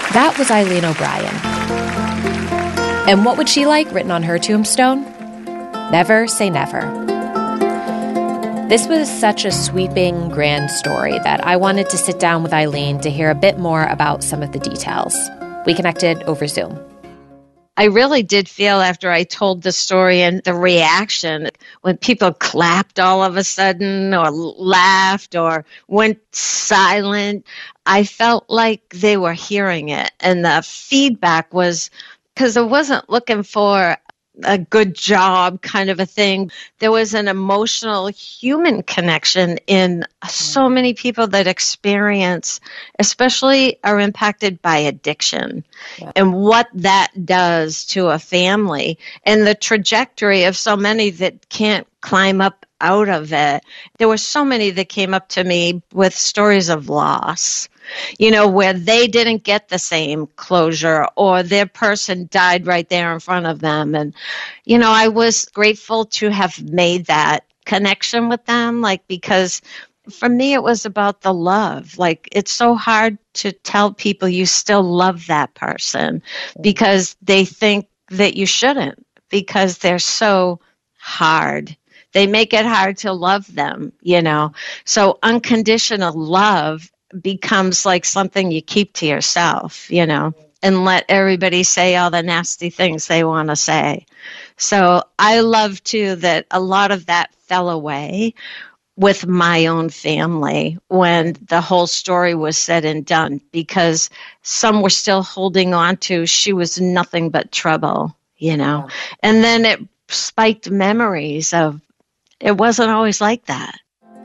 That was Eileen O'Brien. And what would she like written on her tombstone? Never say never. This was such a sweeping, grand story that I wanted to sit down with Eileen to hear a bit more about some of the details. We connected over Zoom. I really did feel after I told the story and the reaction, when people clapped all of a sudden or laughed or went silent, I felt like they were hearing it. And the feedback was, because I wasn't looking for a good job kind of a thing. There was an emotional human connection in so many people that experience, especially are impacted by addiction, and what that does to a family and the trajectory of so many that can't climb up out of it. There were so many that came up to me with stories of loss, where they didn't get the same closure or their person died right there in front of them. And, I was grateful to have made that connection with them, because for me, it was about the love. It's so hard to tell people you still love that person because they think that you shouldn't, because they're so hard. They make it hard to love them, So unconditional love becomes like something you keep to yourself, and let everybody say all the nasty things they want to say. So I love, too, that a lot of that fell away with my own family when the whole story was said and done, because some were still holding on to, she was nothing but trouble, And then it spiked memories of, it wasn't always like that.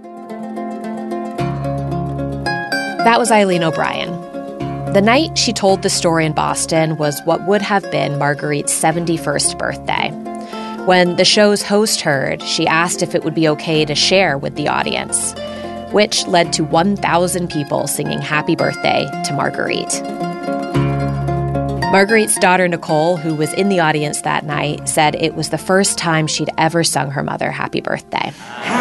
That was Eileen O'Brien. The night she told the story in Boston was what would have been Marguerite's 71st birthday. When the show's host heard, she asked if it would be okay to share with the audience, which led to 1,000 people singing happy birthday to Marguerite. Marguerite's daughter, Nicole, who was in the audience that night, said it was the first time she'd ever sung her mother happy birthday.